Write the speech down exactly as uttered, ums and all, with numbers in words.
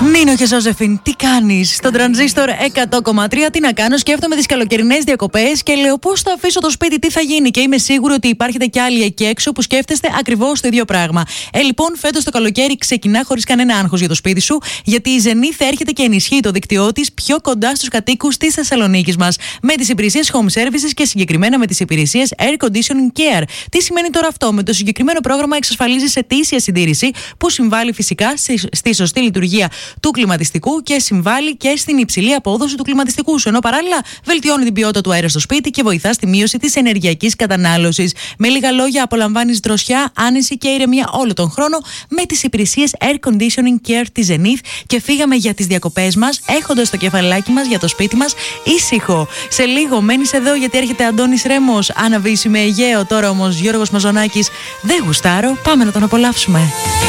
Νίνο και Ζώζεφιν, τι κάνεις? Στον Τρανζίστορ εκατό κόμμα τρία, τι να κάνω? Σκέφτομαι τις καλοκαιρινές διακοπές και λέω πώς θα αφήσω το σπίτι, τι θα γίνει. Και είμαι σίγουρη ότι υπάρχετε κι άλλοι εκεί έξω που σκέφτεστε ακριβώς το ίδιο πράγμα. Ε, λοιπόν, φέτος το καλοκαίρι ξεκινά χωρίς κανένα άγχος για το σπίτι σου, γιατί η Zenith έρχεται και ενισχύει το δίκτυό της πιο κοντά στους κατοίκους της Θεσσαλονίκης μας. Με τις υπηρεσίες home services και συγκεκριμένα με τις υπηρεσίες air conditioning care. Τι σημαίνει τώρα αυτό? Με το συγκεκριμένο πρόγραμμα εξασφαλίζεις ετήσια συντήρηση που συμβάλλει φυσικά στη σωστή λειτουργία του κλιματιστικού και συμβάλλει και στην υψηλή απόδοση του κλιματιστικού σου. Ενώ παράλληλα βελτιώνει την ποιότητα του αέρα στο σπίτι και βοηθά στη μείωση της ενεργειακής κατανάλωσης. Με λίγα λόγια, απολαμβάνεις δροσιά, άνεση και ηρεμία όλο τον χρόνο με τις υπηρεσίες air conditioning care της Zenith. Και φύγαμε για τις διακοπές μας, έχοντας το κεφαλάκι μας για το σπίτι μας ήσυχο. Σε λίγο μένεις εδώ γιατί έρχεται Αντώνης Ρέμος, Άννα Βύση με Αιγαίο. Τώρα όμως Γιώργος Μαζονάκης, δεν γουστάρω, πάμε να τον απολαύσουμε.